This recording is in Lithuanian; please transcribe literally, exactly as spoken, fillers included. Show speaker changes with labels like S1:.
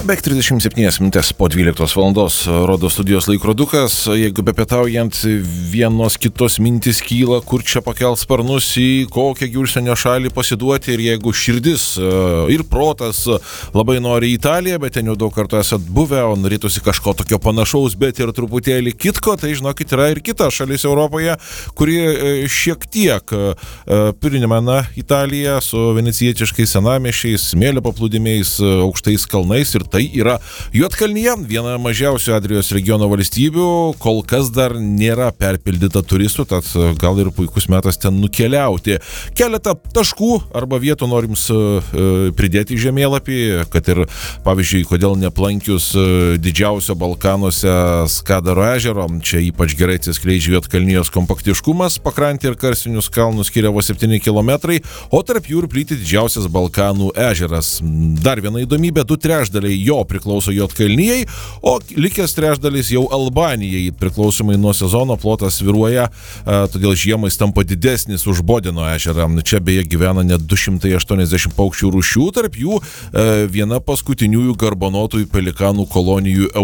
S1: Beveik trisdešimt septynios minutės po dvyliktos valandos rodo studijos laikrodukas. Jeigu bepietaujant vienos kitos mintis kyla, kur čia pakels sparnus, į kokią užsienio šalį pasiduoti, ir jeigu širdis ir protas labai nori į Italiją, bet ten jau daug kartų esat buvę, o norėtųsi kažko tokio panašaus, bet ir truputėlį kitko, tai žinokit, yra ir kita šalis Europoje, kuri šiek tiek primena Italiją su venecijietiškais senamiesčiais, smėlio paplūdimiais, aukštais kalnais, ir tai yra Juodkalnija, viena mažiausių Adrijos regiono valstybių, kol kas dar nėra perpildyta turistų, tad gal ir puikus metas ten nukeliauti. Keletą taškų arba vietų norim pridėti į žemėlapį, kad ir, pavyzdžiui, kodėl neplankius didžiausio Balkanuose Skadaro ežero, čia ypač gerai atsiskleidžia Juodkalnijos kompaktiškumas, pakrantė ir karsinius kalnus skiria vos septyni kilometrai, o tarp jų ir plyti didžiausias Balkanų ežeras. Dar viena įdomybė, du trečdaliai jo priklauso Juodkalnijai, o likęs trečdalis jau Albanijai. Priklausomai nuo sezono plotas svyruoja, todėl žiemą jis tampa didesnis už Bodeno ežerą. Čia beje gyvena net du šimtai aštuoniasdešimt paukščių rūšių, tarp jų viena paskutiniųjų garbanotųjų pelikanų kolonijų